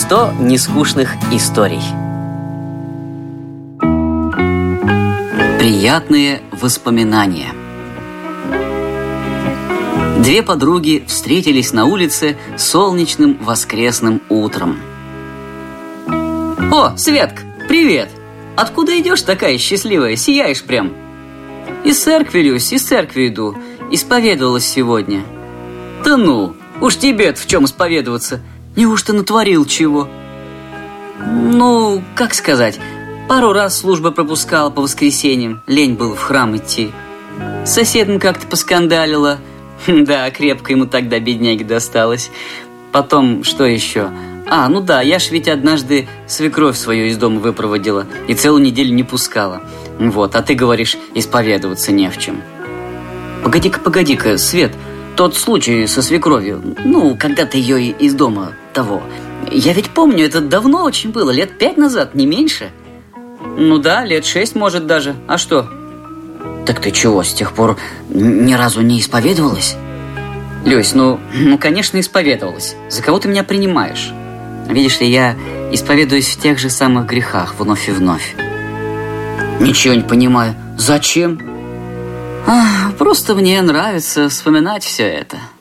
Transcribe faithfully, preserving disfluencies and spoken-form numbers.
сто нескучных историй. Приятные воспоминания. Две подруги встретились на улице солнечным воскресным утром. «О, Светка, привет! Откуда идешь такая счастливая? Сияешь прям!» «Из церкви, Люсь, из церкви иду. Исповедовалась сегодня». «Да ну, уж тебе-то в чем исповедоваться? Неужто натворил чего?» «Ну, как сказать, пару раз службы пропускала по воскресеньям, лень было в храм идти. С соседом как-то поскандалила. Да, крепко ему тогда, бедняге, досталось. Потом, что еще? А, ну да, я ж ведь однажды свекровь свою из дома выпроводила и целую неделю не пускала. Вот, а ты говоришь, исповедоваться не в чем». «Погоди-ка, погоди-ка, Свет, тот случай со свекровью, ну, когда ты ее из дома того, я ведь помню, это давно очень было, лет пять назад, не меньше». «Ну да, лет шесть, может, даже. А что?» «Так ты чего, с тех пор ни разу не исповедовалась?» «Люсь, ну, ну, конечно, исповедовалась. За кого ты меня принимаешь? Видишь ли, я исповедуюсь в тех же самых грехах вновь и вновь». «Ничего не понимаю. Зачем?» «Ах, просто мне нравится вспоминать все это».